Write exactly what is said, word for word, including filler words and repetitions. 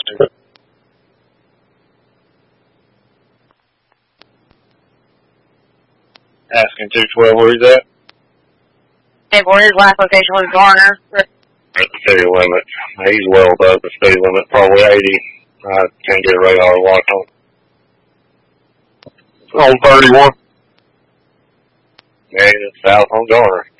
Asking two twelve where he's at. Hey, where his last location was Garner. At the city limit. He's well above the speed limit, probably eighty. I can't get a radar lock on. On thirty-one. Yeah, it's south on Garner.